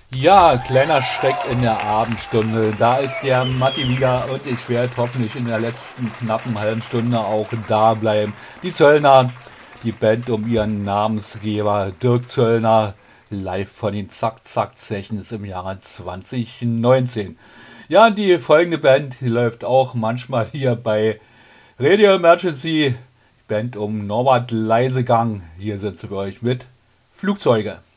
Ja, kleiner Schreck in der Abendstunde. Da ist der Matti wieder und ich werde hoffentlich in der letzten knappen halben Stunde auch da bleiben. Die Zöllner, die Band um ihren Namensgeber Dirk Zöllner, live von den Zack Zack Sessions im Jahre 2019. Ja, und die folgende Band, die läuft auch manchmal hier bei Radio Emergency. Band um Norbert Leisegang. Hier sind sie für euch mit Flugzeuge.